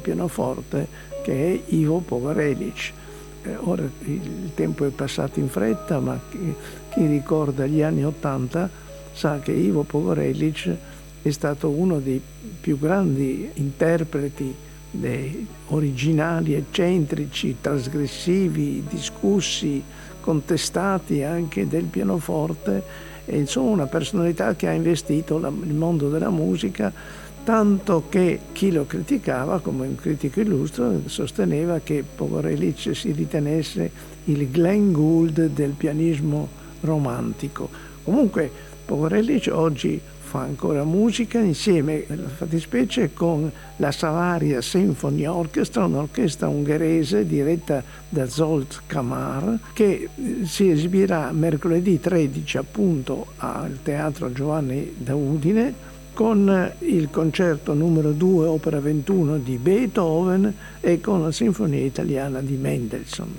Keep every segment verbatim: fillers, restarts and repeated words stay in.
pianoforte, che è Ivo Pogorelic. Eh, ora il tempo è passato in fretta, ma chi, chi ricorda gli anni Ottanta sa che Ivo Pogorelic è stato uno dei più grandi interpreti dei originali, eccentrici, trasgressivi, discussi, contestati anche del pianoforte, e insomma una personalità che ha investito la, il mondo della musica, tanto che chi lo criticava, come un critico illustro, sosteneva che Pogorelic si ritenesse il Glenn Gould del pianismo romantico. Comunque Pogorelic oggi fa ancora musica insieme, nella fattispecie, con la Savaria Symphony Orchestra, un'orchestra ungherese diretta da Zsolt Kamar, che si esibirà mercoledì tredici appunto al Teatro Giovanni da Udine con il concerto numero due opera ventuno di Beethoven e con la Sinfonia Italiana di Mendelssohn.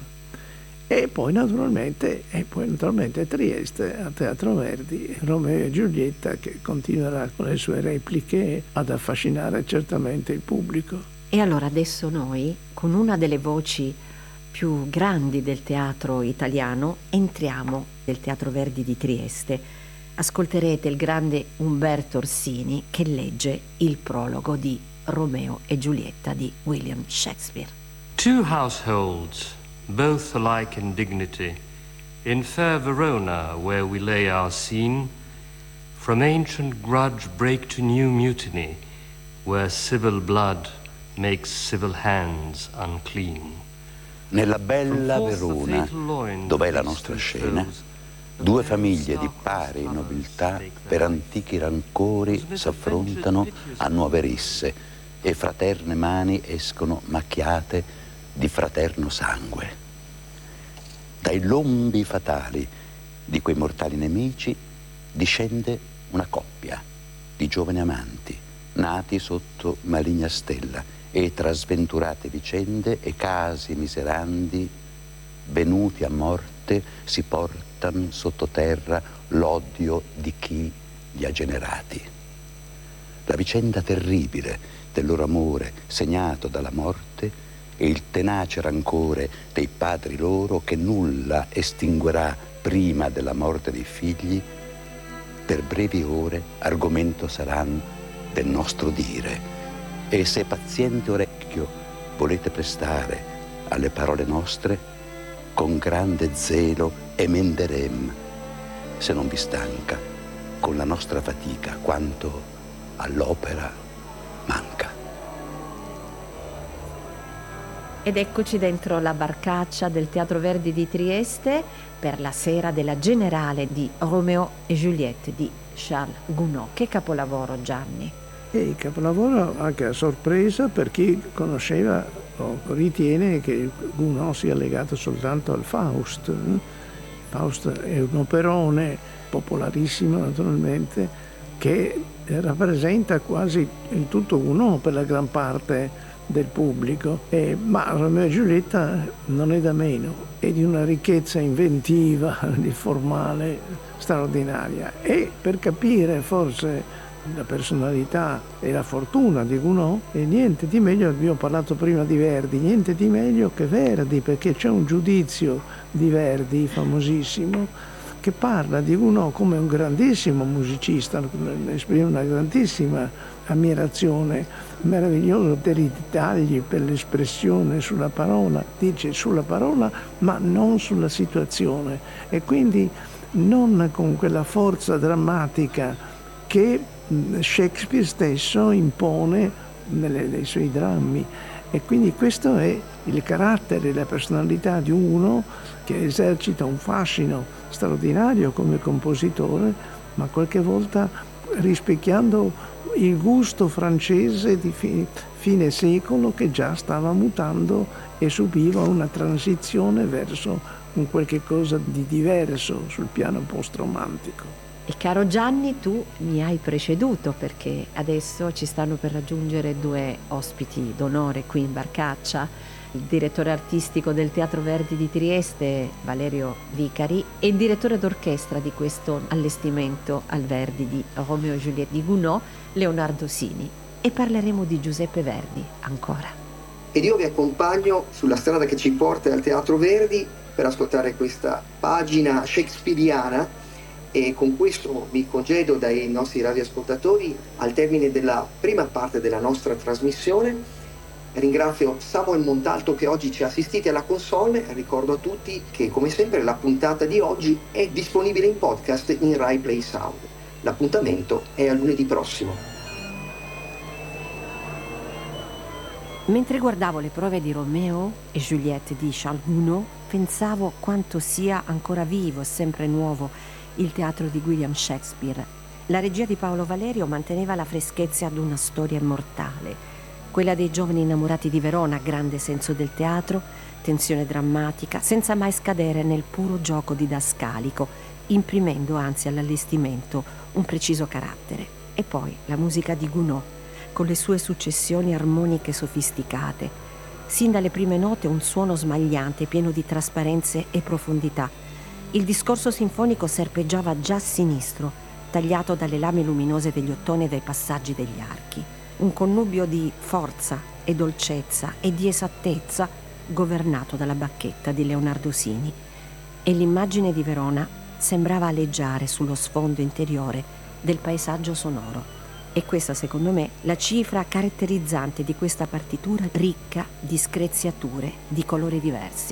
E poi naturalmente, e poi naturalmente Trieste, a Teatro Verdi, Romeo e Giulietta, che continuerà con le sue repliche ad affascinare certamente il pubblico. E allora adesso noi, con una delle voci più grandi del teatro italiano, entriamo nel Teatro Verdi di Trieste. Ascolterete il grande Umberto Orsini che legge il prologo di Romeo e Giulietta di William Shakespeare. Two households, both alike in dignity, in fair Verona where we lay our scene, from ancient grudge break to new mutiny, where civil blood makes civil hands unclean. Nella bella Verona, dov'è la nostra scena, due famiglie di pari nobiltà per antichi rancori s'affrontano a nuove risse e fraterne mani escono macchiate di fraterno sangue. Dai lombi fatali di quei mortali nemici discende una coppia di giovani amanti, nati sotto maligna stella, e tra sventurate vicende e casi miserandi, venuti a morte, si portano sottoterra l'odio di chi li ha generati. La vicenda terribile del loro amore, segnato dalla morte, e il tenace rancore dei padri loro che nulla estinguerà prima della morte dei figli, per brevi ore argomento saranno del nostro dire. E se paziente orecchio volete prestare alle parole nostre, con grande zelo emenderem, se non vi stanca, con la nostra fatica quanto all'opera manca. Ed eccoci dentro la barcaccia del Teatro Verdi di Trieste per la sera della Generale di Romeo e Juliette di Charles Gounod. Che capolavoro, Gianni! E il capolavoro anche a sorpresa per chi conosceva o ritiene che Gounod sia legato soltanto al Faust. Faust è un operone popolarissimo naturalmente che rappresenta quasi il tutto Gounod per la gran parte del pubblico, eh, ma Romeo e Giulietta non è da meno, è di una ricchezza inventiva, di formale straordinaria, e per capire forse la personalità e la fortuna di Gounod, e niente di meglio, abbiamo parlato prima di Verdi, niente di meglio che Verdi, perché c'è un giudizio di Verdi famosissimo che parla di Gounod come un grandissimo musicista, esprime una grandissima ammirazione, meraviglioso per i tagli, per l'espressione sulla parola, dice sulla parola ma non sulla situazione, e quindi non con quella forza drammatica che Shakespeare stesso impone nelle, nei suoi drammi. E quindi questo è il carattere e la personalità di uno che esercita un fascino straordinario come compositore, ma qualche volta rispecchiando il gusto francese di fi- fine secolo che già stava mutando e subiva una transizione verso un qualche cosa di diverso sul piano post-romantico. E caro Gianni, tu mi hai preceduto perché adesso ci stanno per raggiungere due ospiti d'onore qui in barcaccia, il direttore artistico del Teatro Verdi di Trieste, Valerio Vicari, e il direttore d'orchestra di questo allestimento al Verdi di Romeo e Giuliette di Gounod, Leonardo Sini. E parleremo di Giuseppe Verdi ancora. ed io vi accompagno sulla strada che ci porta al Teatro Verdi per ascoltare questa pagina shakespeariana, e con questo mi congedo dai nostri radioascoltatori al termine della prima parte della nostra trasmissione. Ringrazio Samuel Montalto che oggi ci ha assistiti alla console. Ricordo a tutti che come sempre la puntata di oggi è disponibile in podcast in Rai Play Sound. L'appuntamento è a lunedì prossimo. Mentre guardavo le prove di Romeo e Juliette di Charles Gounod, pensavo quanto sia ancora vivo e sempre nuovo il teatro di William Shakespeare. La regia di Paolo Valerio manteneva la freschezza di una storia immortale, quella dei giovani innamorati di Verona, grande senso del teatro, tensione drammatica, senza mai scadere nel puro gioco didascalico, imprimendo anzi all'allestimento un preciso carattere. E poi la musica di Gounod, con le sue successioni armoniche sofisticate. Sin dalle prime note un suono smagliante, pieno di trasparenze e profondità. Il discorso sinfonico serpeggiava già a sinistro, tagliato dalle lame luminose degli ottoni e dai passaggi degli archi. Un connubio di forza e dolcezza e di esattezza governato dalla bacchetta di Leonardo Sini. E l'immagine di Verona sembrava aleggiare sullo sfondo interiore del paesaggio sonoro. E questa, secondo me, la cifra caratterizzante di questa partitura ricca di screziature di colori diversi.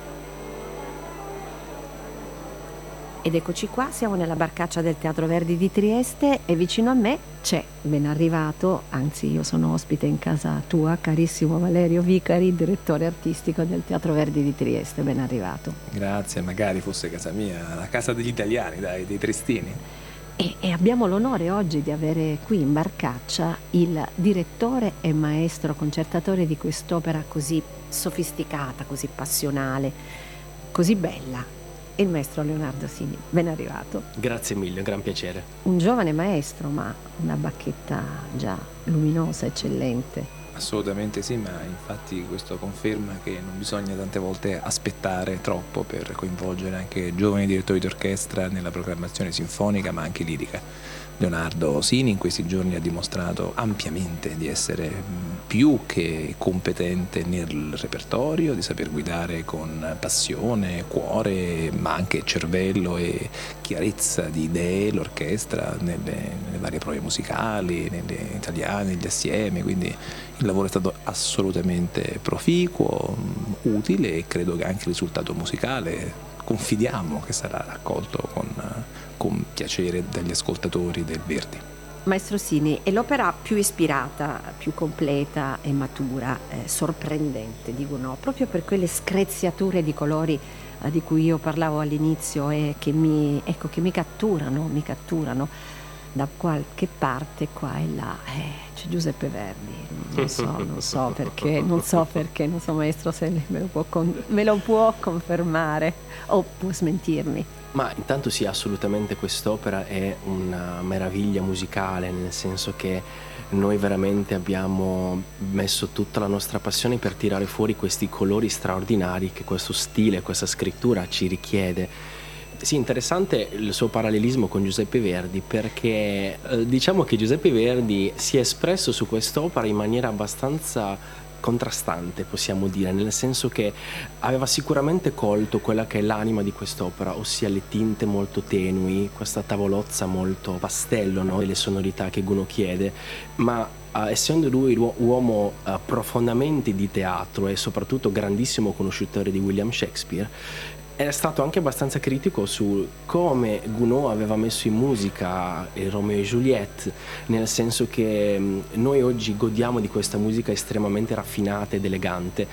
Ed eccoci qua, siamo nella barcaccia del Teatro Verdi di Trieste e vicino a me c'è, ben arrivato, anzi io sono ospite in casa tua, carissimo Valerio Vicari, direttore artistico del Teatro Verdi di Trieste, ben arrivato. Grazie, magari fosse casa mia, la casa degli italiani, dai, dei triestini. E, e abbiamo l'onore oggi di avere qui in barcaccia il direttore e maestro concertatore di quest'opera così sofisticata, così passionale, così bella. Il maestro Leonardo Sini, ben arrivato. Grazie mille, un gran piacere. Un giovane maestro, ma una bacchetta già luminosa, eccellente. Assolutamente sì, ma infatti questo conferma che non bisogna tante volte aspettare troppo per coinvolgere anche giovani direttori d'orchestra nella programmazione sinfonica, ma anche lirica. Leonardo Sini in questi giorni ha dimostrato ampiamente di essere più che competente nel repertorio, di saper guidare con passione, cuore, ma anche cervello e chiarezza di idee l'orchestra nelle, nelle varie prove musicali, nelle italiane, negli assiemi, quindi il lavoro è stato assolutamente proficuo, utile e credo che anche il risultato musicale confidiamo che sarà raccolto con, con piacere dagli ascoltatori del Verdi. Maestro Sini, è l'opera più ispirata, più completa e matura, eh, sorprendente di Gounod, proprio per quelle screziature di colori eh, di cui io parlavo all'inizio e che mi, ecco, che mi catturano, mi catturano. Da qualche parte qua e là eh, c'è Giuseppe Verdi, non so, non so perché, non so perché, non so maestro se me lo può, con, me lo può confermare o può smentirmi. Ma intanto sì, assolutamente quest'opera è una meraviglia musicale, nel senso che noi veramente abbiamo messo tutta la nostra passione per tirare fuori questi colori straordinari che questo stile, questa scrittura ci richiede. Sì, interessante il suo parallelismo con Giuseppe Verdi, perché eh, diciamo che Giuseppe Verdi si è espresso su quest'opera in maniera abbastanza contrastante, possiamo dire, nel senso che aveva sicuramente colto quella che è l'anima di quest'opera, ossia le tinte molto tenui, questa tavolozza molto pastello, no? Delle sonorità che Gounod chiede, ma uh, essendo lui uomo uh, profondamente di teatro e soprattutto grandissimo conoscitore di William Shakespeare, è stato anche abbastanza critico su come Gounod aveva messo in musica il Romeo e Juliette, nel senso che noi oggi godiamo di questa musica estremamente raffinata ed elegante.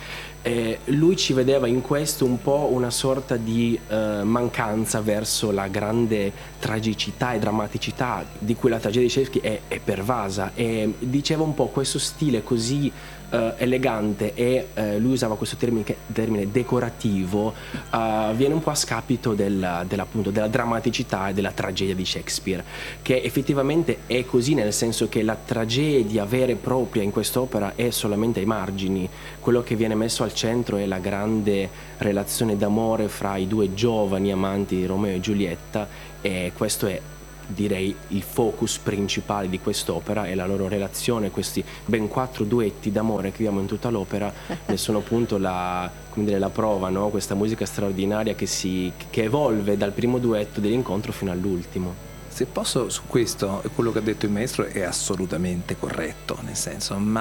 E lui ci vedeva in questo un po' una sorta di eh, mancanza verso la grande tragicità e drammaticità di cui la tragedia di Shakespeare è, è pervasa, e diceva un po' questo stile così Uh, elegante e uh, lui usava questo termine, termine decorativo, uh, viene un po' a scapito del, dell'appunto, della drammaticità e della tragedia di Shakespeare, che effettivamente è così, nel senso che la tragedia vera e propria in quest'opera è solamente ai margini. Quello che viene messo al centro è la grande relazione d'amore fra i due giovani amanti Romeo e Giulietta, e questo è direi il focus principale di quest'opera è la loro relazione. Questi ben quattro duetti d'amore che vediamo in tutta l'opera ne sono appunto la, come dire, la prova, no? Questa musica straordinaria che, si, che evolve dal primo duetto dell'incontro fino all'ultimo. Se posso, su questo, quello che ha detto il maestro è assolutamente corretto, nel senso, ma